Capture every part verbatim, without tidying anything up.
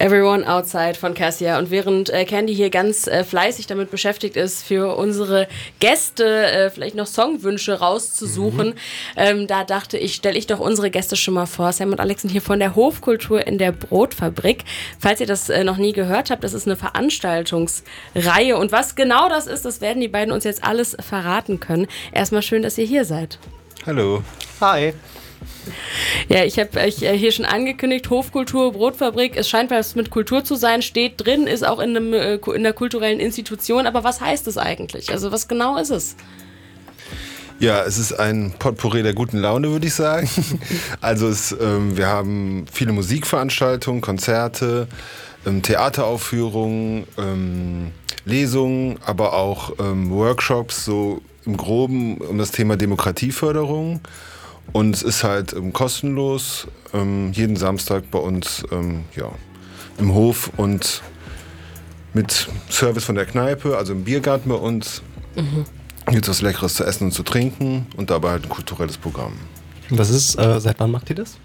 Everyone Outside von Cassia. Und während äh, Candy hier ganz äh, fleißig damit beschäftigt ist, für unsere Gäste äh, vielleicht noch Songwünsche rauszusuchen, mhm. ähm, da dachte ich, stelle ich doch unsere Gäste schon mal vor. Sam und Alex sind hier von der Hofkultur in der Brotfabrik. Falls ihr das äh, noch nie gehört habt, das ist eine Veranstaltungsreihe. Und was genau das ist, das werden die beiden uns jetzt alles verraten können. Erstmal schön, dass ihr hier seid. Hallo. Hi. Ja, ich habe euch hier schon angekündigt, Hofkultur, Brotfabrik, es scheint was mit Kultur zu sein, steht drin, ist auch in, einem, in einer kulturellen Institution, aber was heißt es eigentlich? Also was genau ist es? Ja, es ist ein Potpourri der guten Laune, würde ich sagen. Also es, ähm, wir haben viele Musikveranstaltungen, Konzerte, ähm, Theateraufführungen, ähm, Lesungen, aber auch ähm, Workshops, so im Groben um das Thema Demokratieförderung. Und es ist halt ähm, kostenlos, ähm, jeden Samstag bei uns ähm, ja, im Hof und mit Service von der Kneipe, also im Biergarten bei uns. Mhm. Gibt es was Leckeres zu essen und zu trinken und dabei halt ein kulturelles Programm. Was ist, äh, seit wann macht ihr das?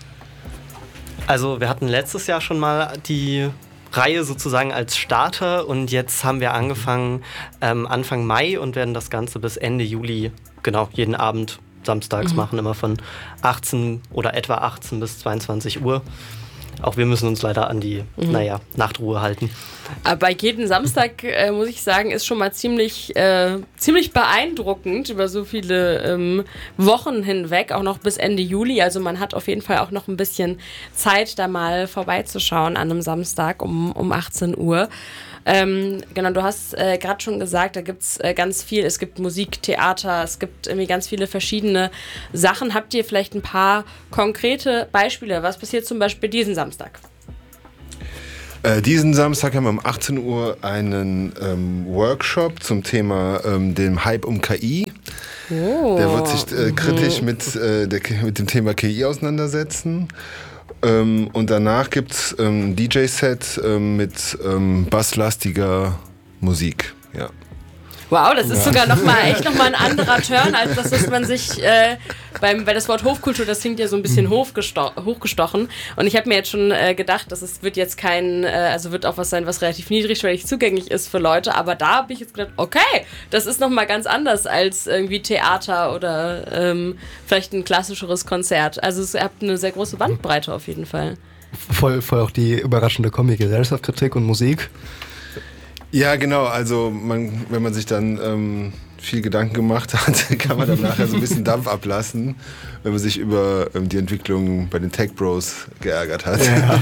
Also wir hatten letztes Jahr schon mal die Reihe sozusagen als Starter und jetzt haben wir angefangen ähm, Anfang Mai und werden das Ganze bis Ende Juli, genau, jeden Abend samstags mhm. machen, immer von achtzehn oder etwa achtzehn bis zweiundzwanzig Uhr. Auch wir müssen uns leider an die, mhm. naja, Nachtruhe halten. Aber bei jedem Samstag, äh, muss ich sagen, ist schon mal ziemlich, äh, ziemlich beeindruckend über so viele ähm, Wochen hinweg, auch noch bis Ende Juli. Also man hat auf jeden Fall auch noch ein bisschen Zeit, da mal vorbeizuschauen an einem Samstag um, um achtzehn Uhr. Ähm, genau, du hast äh, gerade schon gesagt, da gibt es äh, ganz viel. Es gibt Musik, Theater, es gibt irgendwie ganz viele verschiedene Sachen. Habt ihr vielleicht ein paar konkrete Beispiele? Was passiert zum Beispiel diesen Samstag? Äh, diesen Samstag haben wir um achtzehn Uhr einen ähm, Workshop zum Thema ähm, dem Hype um K I. Oh. Der wird sich äh, kritisch mhm. mit, äh, der, mit dem Thema K I auseinandersetzen. Ähm, und danach gibt es ähm, ein D J-Set ähm, mit ähm, basslastiger Musik. Ja. Wow, das ist ja. sogar noch mal, echt nochmal ein anderer Turn, als das, was man sich äh, beim, weil das Wort Hofkultur, das klingt ja so ein bisschen hochgesto- hochgestochen. Und ich habe mir jetzt schon äh, gedacht, dass es wird jetzt kein, äh, also wird auch was sein, was relativ niedrigschwellig zugänglich ist für Leute. Aber da habe ich jetzt gedacht, okay, das ist nochmal ganz anders als irgendwie Theater oder ähm, vielleicht ein klassischeres Konzert. Also es, ihr habt eine sehr große Bandbreite auf jeden Fall. Voll, voll auch die überraschende Komik, Gesellschaftskritik und Musik. Ja, genau. Also man, wenn man sich dann ähm, viel Gedanken gemacht hat, kann man dann nachher so ein bisschen Dampf ablassen, wenn man sich über ähm, die Entwicklung bei den Tech Bros geärgert hat. Ja.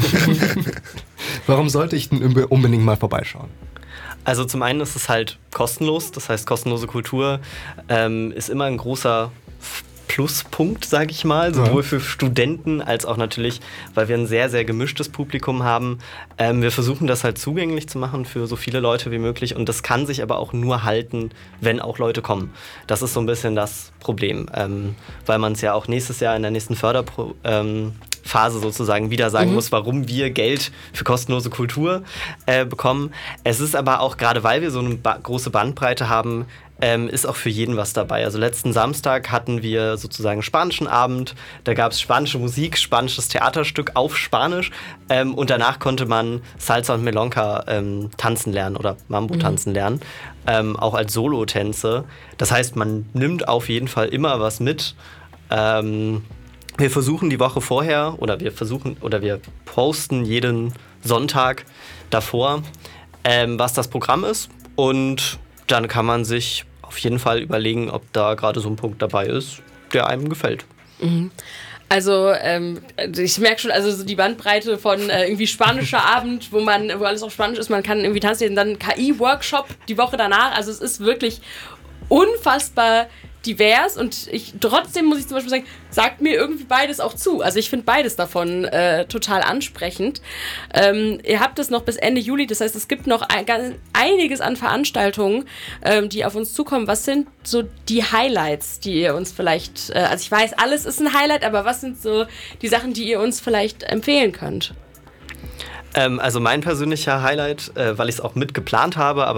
Warum sollte ich denn unbedingt mal vorbeischauen? Also zum einen ist es halt kostenlos, das heißt kostenlose Kultur ähm, ist immer ein großer Pluspunkt, sage ich mal, sowohl für Studenten als auch natürlich, weil wir ein sehr, sehr gemischtes Publikum haben. Ähm, wir versuchen das halt zugänglich zu machen für so viele Leute wie möglich und das kann sich aber auch nur halten, wenn auch Leute kommen. Das ist so ein bisschen das Problem, ähm, weil man es ja auch nächstes Jahr in der nächsten Förderphase ähm, sozusagen wieder sagen mhm. muss, warum wir Geld für kostenlose Kultur äh, bekommen. Es ist aber auch, gerade weil wir so eine ba- große Bandbreite haben, Ähm, ist auch für jeden was dabei. Also letzten Samstag hatten wir sozusagen spanischen Abend, da gab es spanische Musik, spanisches Theaterstück auf Spanisch ähm, und danach konnte man Salsa und Melonca ähm, tanzen lernen oder Mambo mhm. tanzen lernen, ähm, auch als Solotänze. Das heißt, man nimmt auf jeden Fall immer was mit. Ähm, wir versuchen die Woche vorher oder wir versuchen oder wir posten jeden Sonntag davor, ähm, was das Programm ist und dann kann man sich auf jeden Fall überlegen, ob da gerade so ein Punkt dabei ist, der einem gefällt. Mhm. Also ähm, ich merke schon, also so die Bandbreite von äh, irgendwie spanischer Abend, wo man, wo alles auf Spanisch ist, man kann irgendwie tanzen, dann K I-Workshop die Woche danach. Also es ist wirklich unfassbar divers und ich trotzdem muss ich zum Beispiel sagen, sagt mir irgendwie beides auch zu. Also ich finde beides davon äh, total ansprechend. Ähm, ihr habt es noch bis Ende Juli, das heißt, es gibt noch ein, ganz, einiges an Veranstaltungen, ähm, die auf uns zukommen. Was sind so die Highlights, die ihr uns vielleicht, äh, also ich weiß, alles ist ein Highlight, aber was sind so die Sachen, die ihr uns vielleicht empfehlen könnt? Ähm, also mein persönlicher Highlight, äh, weil ich es auch mitgeplant habe, aber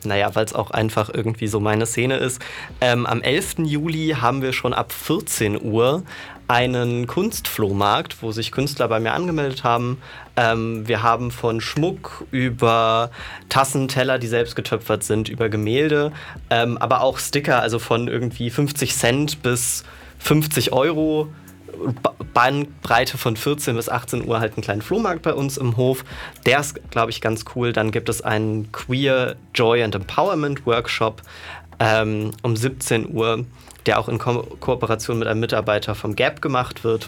naja, weil es auch einfach irgendwie so meine Szene ist. Ähm, am elften Juli haben wir schon ab vierzehn Uhr einen Kunstflohmarkt, wo sich Künstler bei mir angemeldet haben. Ähm, wir haben von Schmuck über Tassen, Teller, die selbst getöpfert sind, über Gemälde, ähm, aber auch Sticker, also von irgendwie fünfzig Cent bis fünfzig Euro. Bandbreite von vierzehn bis achtzehn Uhr halt einen kleinen Flohmarkt bei uns im Hof. Der ist, glaube ich, ganz cool. Dann gibt es einen Queer Joy and Empowerment Workshop ähm, um siebzehn Uhr, der auch in Ko- Kooperation mit einem Mitarbeiter vom Gap gemacht wird.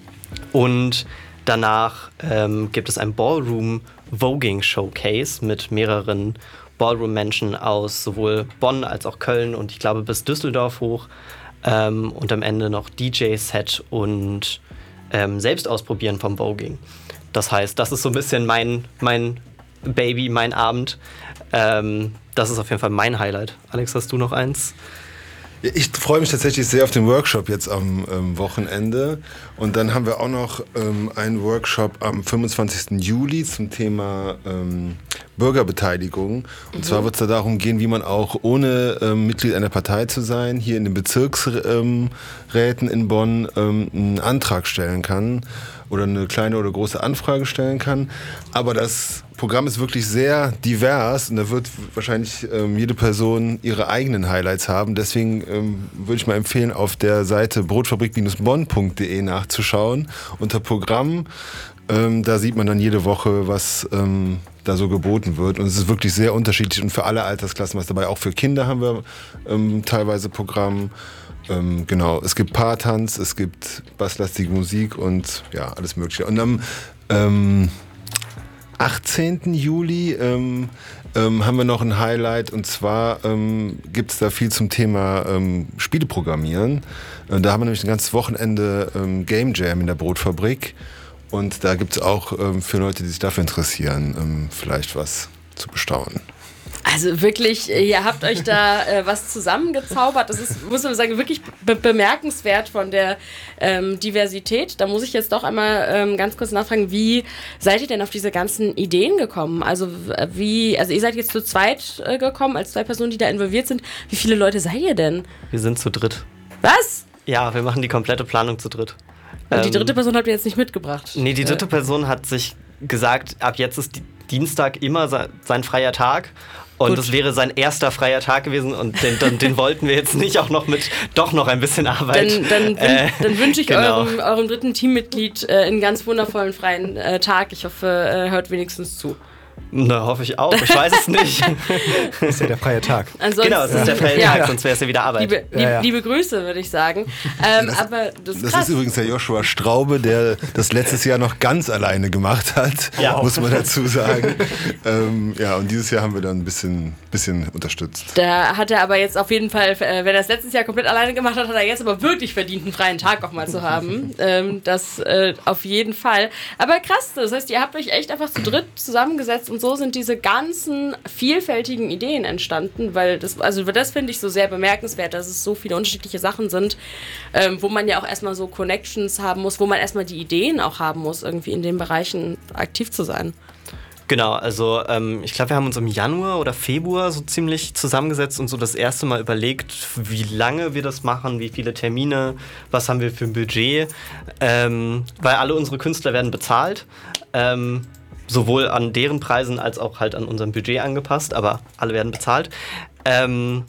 Und danach ähm, gibt es ein Ballroom Voguing Showcase mit mehreren Ballroom-Menschen aus sowohl Bonn als auch Köln und ich glaube bis Düsseldorf hoch. Ähm, und am Ende noch D J-Set und ähm, Selbstausprobieren vom Voguing. Das heißt, das ist so ein bisschen mein, mein Baby, mein Abend. Ähm, das ist auf jeden Fall mein Highlight. Alex, hast du noch eins? Ich freue mich tatsächlich sehr auf den Workshop jetzt am ähm, Wochenende. Und dann haben wir auch noch ähm, einen Workshop am fünfundzwanzigsten Juli zum Thema ähm, Bürgerbeteiligung. Und mhm. zwar wird es da darum gehen, wie man auch ohne ähm, Mitglied einer Partei zu sein, hier in den Bezirksräten ähm, in Bonn ähm, einen Antrag stellen kann oder eine kleine oder große Anfrage stellen kann. Aber das Programm ist wirklich sehr divers und da wird wahrscheinlich ähm, jede Person ihre eigenen Highlights haben. Deswegen ähm, würde ich mal empfehlen, auf der Seite brotfabrik bonn punkt de nachzuschauen unter Programm. Ähm, da sieht man dann jede Woche, was ähm, da so geboten wird. Und es ist wirklich sehr unterschiedlich und für alle Altersklassen was dabei. Auch für Kinder haben wir ähm, teilweise Programm. Ähm, genau, es gibt Paartanz, es gibt basslastige Musik und ja, alles Mögliche. Und am ähm, achtzehnten Juli ähm, ähm, haben wir noch ein Highlight und zwar ähm, gibt es da viel zum Thema ähm, Spiele programmieren. Äh, da haben wir nämlich ein ganzes Wochenende ähm, Game Jam in der Brotfabrik und da gibt es auch ähm, für Leute, die sich dafür interessieren, ähm, vielleicht was zu bestaunen. Also wirklich, ihr habt euch da äh, was zusammengezaubert. Das ist, muss man sagen, wirklich be- bemerkenswert von der ähm, Diversität. Da muss ich jetzt doch einmal ähm, ganz kurz nachfragen, wie seid ihr denn auf diese ganzen Ideen gekommen? Also wie, also ihr seid jetzt zu zweit äh, gekommen, als zwei Personen, die da involviert sind. Wie viele Leute seid ihr denn? Wir sind zu dritt. Was? Ja, wir machen die komplette Planung zu dritt. Und die dritte Person habt ihr jetzt nicht mitgebracht? Nee, die dritte Person hat sich gesagt, ab jetzt ist Dienstag immer sein freier Tag. Und es wäre sein erster freier Tag gewesen und den, den, den wollten wir jetzt nicht auch noch mit doch noch ein bisschen Arbeit. Dann, dann, äh, dann wünsche ich genau. eurem, eurem dritten Teammitglied äh, einen ganz wundervollen freien äh, Tag. Ich hoffe, er hört wenigstens zu. Na, hoffe ich auch. Ich weiß es nicht. Das ist ja der freie Tag. Ansonsten, genau, es ist der freie ja. Tag, sonst wäre es ja wieder Arbeit. Liebe, lieb, ja, ja. liebe Grüße, würde ich sagen. Ähm, das, aber das ist, das krass. ist übrigens der Joshua Straube, der das letztes Jahr noch ganz alleine gemacht hat, Ja. muss man dazu sagen. ähm, ja, und dieses Jahr haben wir dann ein bisschen, bisschen unterstützt. Da hat er aber jetzt auf jeden Fall, äh, wenn er es letztes Jahr komplett alleine gemacht hat, hat er jetzt aber wirklich verdient, einen freien Tag auch mal zu haben. ähm, das äh, auf jeden Fall. Aber krass, das heißt, ihr habt euch echt einfach zu dritt zusammengesetzt und so sind diese ganzen vielfältigen Ideen entstanden, weil das, also das finde ich so sehr bemerkenswert, dass es so viele unterschiedliche Sachen sind, ähm, wo man ja auch erstmal so Connections haben muss, wo man erstmal die Ideen auch haben muss, irgendwie in den Bereichen aktiv zu sein. Genau, also ähm, ich glaube, wir haben uns im Januar oder Februar so ziemlich zusammengesetzt und so das erste Mal überlegt, wie lange wir das machen, wie viele Termine, was haben wir für ein Budget, ähm, weil alle unsere Künstler werden bezahlt, ähm, sowohl an deren Preisen als auch halt an unserem Budget angepasst, aber alle werden bezahlt. Ähm,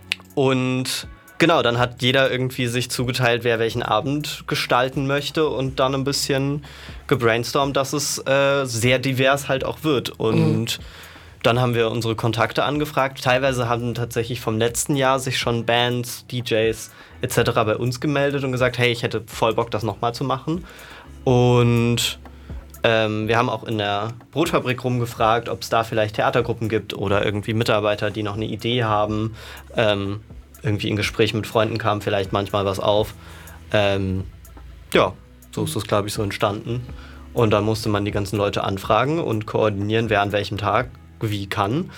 und genau, dann hat jeder irgendwie sich zugeteilt, wer welchen Abend gestalten möchte und dann ein bisschen gebrainstormt, dass es äh, sehr divers halt auch wird. Und mhm. dann haben wir unsere Kontakte angefragt. Teilweise haben tatsächlich vom letzten Jahr sich schon Bands, D Js et cetera bei uns gemeldet und gesagt, hey, ich hätte voll Bock, das nochmal zu machen. Und ähm, wir haben auch in der Brotfabrik rumgefragt, ob es da vielleicht Theatergruppen gibt oder irgendwie Mitarbeiter, die noch eine Idee haben. Ähm, irgendwie in Gesprächen mit Freunden kam vielleicht manchmal was auf. Ähm, ja, so ist das, glaube ich, so entstanden. Und dann musste man die ganzen Leute anfragen und koordinieren, wer an welchem Tag wie kann.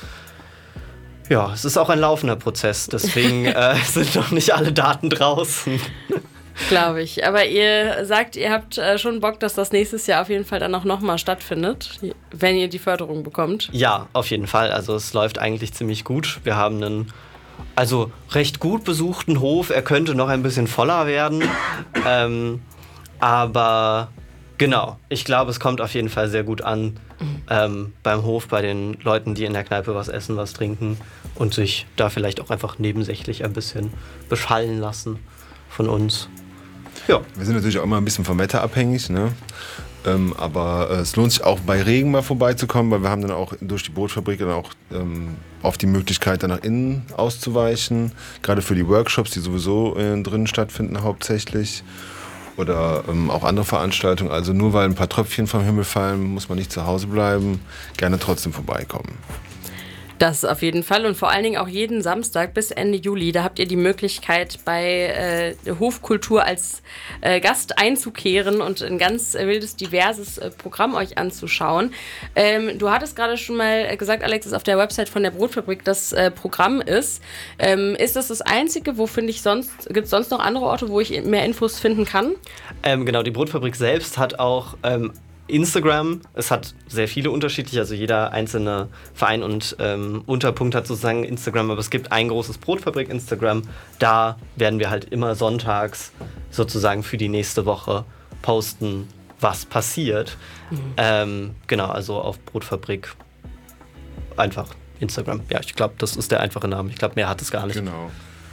Ja, es ist auch ein laufender Prozess, deswegen äh, sind noch nicht alle Daten draußen. Glaube ich. Aber ihr sagt, ihr habt äh, schon Bock, dass das nächstes Jahr auf jeden Fall dann auch nochmal stattfindet, wenn ihr die Förderung bekommt. Ja, auf jeden Fall. Also es läuft eigentlich ziemlich gut. Wir haben einen also recht gut besuchten Hof. Er könnte noch ein bisschen voller werden. ähm, aber genau, ich glaube, es kommt auf jeden Fall sehr gut an ähm, beim Hof, bei den Leuten, die in der Kneipe was essen, was trinken und sich da vielleicht auch einfach nebensächlich ein bisschen beschallen lassen von uns. Ja. Wir sind natürlich auch immer ein bisschen vom Wetter abhängig, ne? Ähm, aber äh, es lohnt sich auch bei Regen mal vorbeizukommen, weil wir haben dann auch durch die Brotfabrik dann auch ähm, oft die Möglichkeit, dann nach innen auszuweichen. Gerade für die Workshops, die sowieso äh, drinnen stattfinden hauptsächlich. Oder ähm, auch andere Veranstaltungen. Also nur weil ein paar Tröpfchen vom Himmel fallen, muss man nicht zu Hause bleiben. Gerne trotzdem vorbeikommen. Das auf jeden Fall und vor allen Dingen auch jeden Samstag bis Ende Juli. Da habt ihr die Möglichkeit, bei äh, Hofkultur als äh, Gast einzukehren und ein ganz äh, wildes, diverses äh, Programm euch anzuschauen. Ähm, du hattest gerade schon mal gesagt, Alex, dass auf der Website von der Brotfabrik das äh, Programm ist. Ähm, ist das das Einzige? Wo finde ich sonst, gibt es sonst noch andere Orte, wo ich mehr Infos finden kann? Ähm, genau, die Brotfabrik selbst hat auch ähm, Instagram. Es hat sehr viele unterschiedliche, also jeder einzelne Verein und ähm, Unterpunkt hat sozusagen Instagram, aber es gibt ein großes Brotfabrik-Instagram. Da werden wir halt immer sonntags sozusagen für die nächste Woche posten, was passiert. Mhm. Ähm, genau, also auf Brotfabrik einfach Instagram. Ja, ich glaube, das ist der einfache Name. Ich glaube, mehr hat es gar nicht. Genau.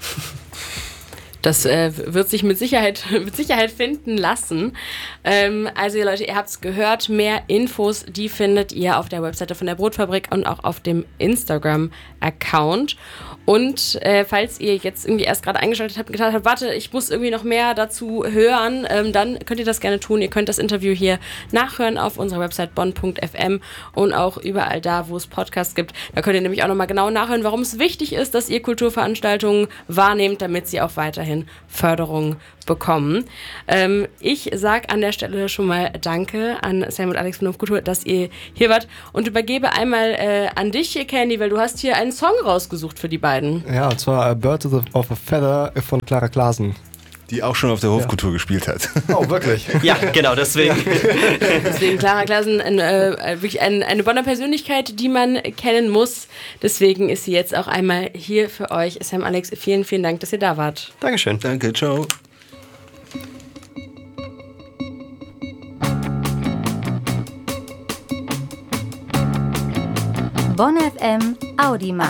Das äh, wird sich mit Sicherheit, mit Sicherheit finden lassen. Ähm, also ihr Leute, ihr habt es gehört, mehr Infos, die findet ihr auf der Webseite von der Brotfabrik und auch auf dem Instagram-Account. Und äh, falls ihr jetzt irgendwie erst gerade eingeschaltet habt und gedacht habt, warte, ich muss irgendwie noch mehr dazu hören, ähm, dann könnt ihr das gerne tun. Ihr könnt das Interview hier nachhören auf unserer Website bonn punkt f m und auch überall da, wo es Podcasts gibt. Da könnt ihr nämlich auch nochmal genau nachhören, warum es wichtig ist, dass ihr Kulturveranstaltungen wahrnehmt, damit sie auch weiterhin Förderung bekommen. Ähm, ich sage an der Stelle schon mal Danke an Sam und Alex von Hofkultur, dass ihr hier wart und übergebe einmal äh, an dich, Candy, weil du hast hier einen Song rausgesucht für die beiden. Ja, und zwar uh, Birds of a Feather von Clara Klaasen. Die auch schon auf der Hofkultur ja. gespielt hat. Oh, wirklich? Ja, genau, deswegen. Deswegen Clara Klaasen, ein, äh, wirklich ein, eine Bonner Persönlichkeit, die man kennen muss. Deswegen ist sie jetzt auch einmal hier für euch. Sam, Alex, vielen, vielen Dank, dass ihr da wart. Dankeschön. Danke, ciao. Bonn F M Audimax.